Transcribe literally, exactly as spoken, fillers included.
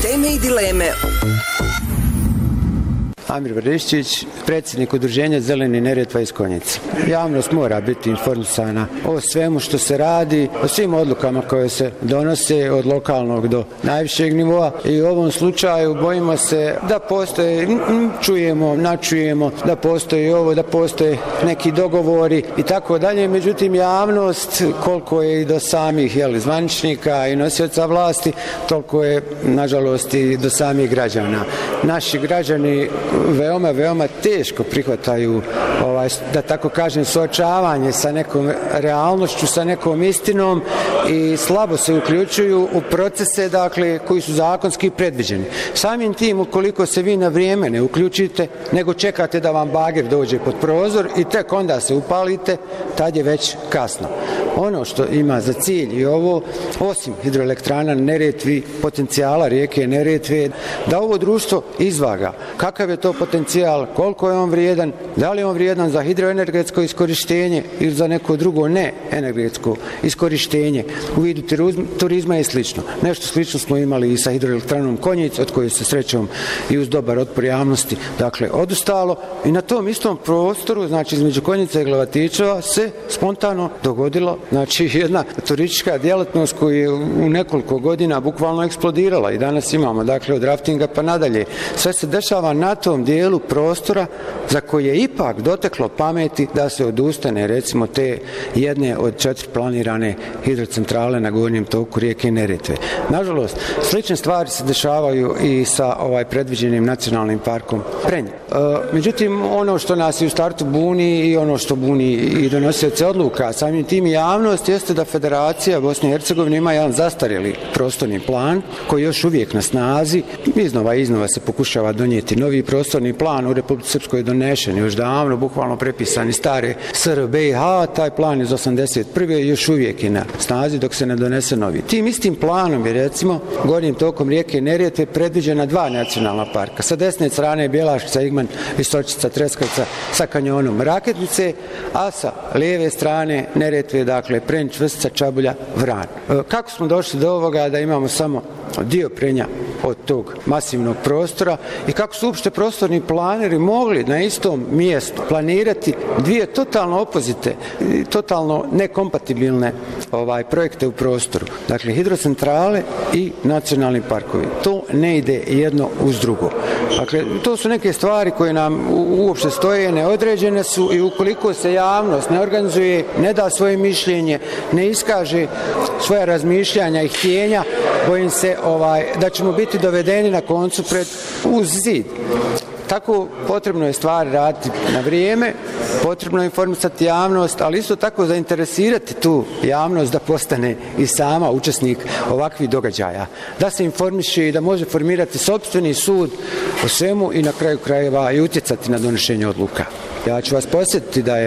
Teme i dileme. Amir Vriščić, predsjednik udruženja Zeleni Neretva iz Konjice. Javnost mora biti informisana o svemu što se radi, o svim odlukama koje se donose od lokalnog do najvišeg nivoa i u ovom slučaju bojimo se da postoje, čujemo, načujemo, da postoji ovo, da postoje neki dogovori i tako dalje. Međutim, javnost, koliko je i do samih jeli, zvaničnika i nosioca vlasti, toliko je, nažalost, i do samih građana. Naši građani veoma, veoma teško prihvataju, ovaj, da tako kažem, suočavanje sa nekom realnošću, sa nekom istinom i slabo se uključuju u procese, dakle, koji su zakonski predviđeni. Samim tim, ukoliko se vi na vrijeme ne uključite, nego čekate da vam bager dođe pod prozor i tek onda se upalite, tad je već kasno. Ono što ima za cilj i ovo, osim hidroelektrana Neretvi, potencijala rijeke Neretve, da ovo društvo izvaga. Kakav je to potencijal, koliko je on vrijedan, da li je on vrijedan za hidroenergetsko iskorištenje ili za neko drugo ne-energetsko iskorištenje u vidu turizma i slično. Nešto slično smo imali i sa hidroelektranom Konjic, od koje se srećom i uz dobar otpor javnosti, dakle, odustalo i na tom istom prostoru, znači između Konjica i Glavatićeva, se spontano dogodilo, znači, jedna turistička djelatnost koja je u nekoliko godina bukvalno eksplodirala i danas imamo, dakle, od raftinga pa nadalje. Sve se dešava na tom dijelu prostora za koje je ipak doteklo pameti da se odustane, recimo, te jedne od četiri planirane hidrocentrale na gornjem toku rijeke Neretve. Nažalost, slične stvari se dešavaju i sa ovaj predviđenim nacionalnim parkom Prenj. E, međutim, ono što nas i u startu buni i ono što buni i donosioce odluka, samim tim i javnost, jeste da Federacija Bosne i Hercegovine ima jedan zastarjeli prostorni plan koji je još uvijek na snazi. Iznova i iznova se pokušava donijeti novi prostorni plan. U Republici Srpskoj je donešen još davno, bukvalno prepisani stare S R B I H, taj plan iz osamdeset prve još uvijek je na snazi dok se ne donese novi. Tim istim planom je, recimo, gornjim tokom rijeke Neretve predviđena dva nacionalna parka. Sa desne strane je Bjelaškica, Igman, Visočica, Treskavica sa kanjonom Raketnice, a sa lijeve strane Neretve, dakle, Prenj, Čvrstica, Čabulja, Vran. Kako smo došli do ovoga da imamo samo dio Prenja od tog masivnog prostora i kako su uopšte prostorni planeri mogli na istom mjestu planirati dvije totalno opozite, totalno nekompatibilne ovaj, projekte u prostoru. Dakle, hidrocentrale i nacionalni parkovi. To ne ide jedno uz drugo. Dakle, to su neke stvari koje nam uopšte stoje, neodređene su i ukoliko se javnost ne organizuje, ne da svoje mišljenje, ne iskaže svoja razmišljanja i htjenja, bojim se ovaj, da ćemo biti dovedeni na koncu pred uz zid. Tako potrebno je stvari raditi na vrijeme, potrebno je informisati javnost, ali isto tako zainteresirati tu javnost da postane i sama učesnik ovakvih događaja. Da se informiše i da može formirati sopstveni sud o svemu i na kraju krajeva i utjecati na donošenje odluka. Ja ću vas posjetiti da je